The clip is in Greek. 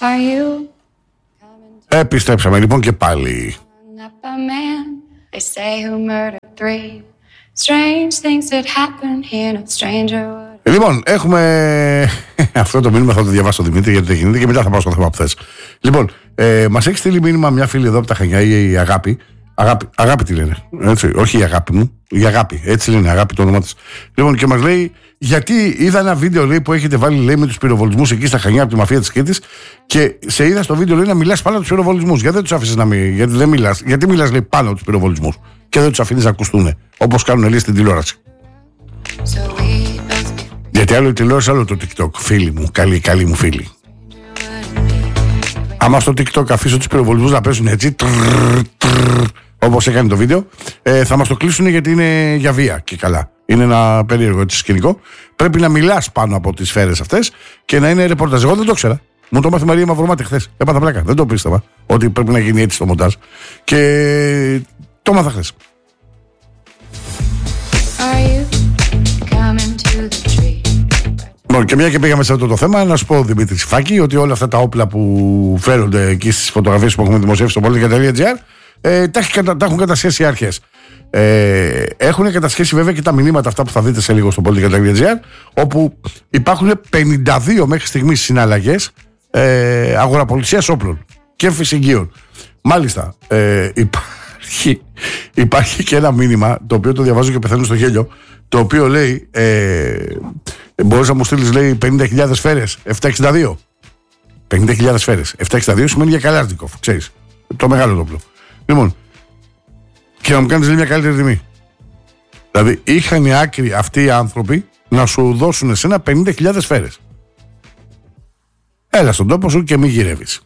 Επιστρέψαμε λοιπόν και πάλι. Λοιπόν, έχουμε αυτό το μήνυμα, θα το διαβάσω Δημήτρη γιατί δεν γίνεται και μετά θα πάω στο θέμα που θες. Λοιπόν, μας έχει στείλει μήνυμα μια φίλη εδώ από τα Χανιά, η Αγάπη. Αγάπη τι λένε, έτσι, όχι η αγάπη μου, η Αγάπη, έτσι λένε, Αγάπη το όνομα της. Λοιπόν, και μας λέει, γιατί είδα ένα βίντεο λέει, που έχετε βάλει λέει, με τους πυροβολισμούς εκεί στα Χανιά από τη μαφία της Κρήτης και σε είδα στο βίντεο λέει, να μιλάς πάνω από τους πυροβολισμούς. Γιατί δεν τους άφησες να μιλάς, γιατί δεν μιλάς, γιατί μιλάς λέει, πάνω από τους πυροβολισμούς και δεν τους αφήνεις να ακουστούν όπως κάνουν λέει στην τηλεόραση. Γιατί άλλο η τηλεόραση, άλλο το TikTok, φίλοι μου, καλή μου φίλοι. Άμα στο TikTok αφήσω τους πυροβολισμούς να παίζουν έτσι, όπως έκανε το βίντεο, θα μας το κλείσουν γιατί είναι για βία και καλά. Είναι ένα περίεργο έτσι σκηνικό. Πρέπει να μιλάς πάνω από τις σφαίρες αυτές και να είναι ρεπορτάζ. Εγώ δεν το ήξερα. Μου το μάθει η Μαρία Μαυρομάτη χθες. Έπαθα πλάκα. Δεν το πίστευα ότι πρέπει να γίνει έτσι το μοντάζ. Και το μάθα χθες. Και μια και πήγαμε σε αυτό το θέμα, να σου πω Δημήτρη Φάκη ότι όλα αυτά τα όπλα που φέρονται εκεί στις φωτογραφίες που έχουμε δημοσιεύσει στο politica.gr τα έχουν κατασχέσει οι αρχές. Έχουν κατασχέσει βέβαια και τα μηνύματα αυτά που θα δείτε σε λίγο στο politica.gr, όπου υπάρχουν 52 μέχρι στιγμής συναλλαγές αγοραπολισίας όπλων και φυσικίων. Μάλιστα, υπάρχει και ένα μήνυμα το οποίο το διαβάζω και πεθαίνω στο γέλιο, το οποίο λέει μπορείς να μου στείλεις λέει 50.000 σφαίρες 762. 50.000 σφαίρες 762 σημαίνει για Καλάζνικοφ, ξέρεις, το μεγάλο το όπλο. Λοιπόν, και να μου κάνεις λέει μια καλύτερη τιμή. Δηλαδή είχαν οι άκρη αυτοί οι άνθρωποι να σου δώσουν εσένα 50.000 σφαίρες. Έλα στον τόπο σου και μη γυρεύεις.